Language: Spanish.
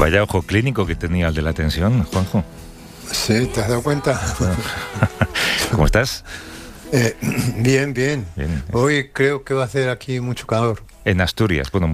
Vaya ojo clínico que tenía el de la tensión, Juanjo. Sí, ¿te has dado cuenta? ¿Cómo estás? Bien. Hoy creo que va a hacer aquí mucho calor. En Asturias, bueno,